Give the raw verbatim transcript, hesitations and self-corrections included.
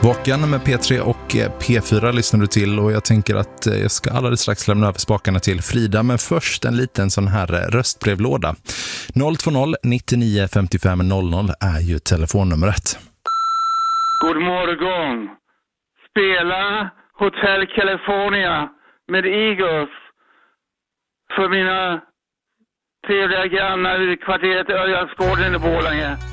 Vaken med P tre och P fyra lyssnar du till, och jag tänker att jag ska alldeles strax lämna över spakarna till Frida, men först en liten sån här röstbrevlåda. noll två noll nittionio femtiofem noll noll är ju telefonnumret. God morgon. Spela Hotel California med Eagles för mina trevliga grannar i kvarteret Örjansgården i Borlänge.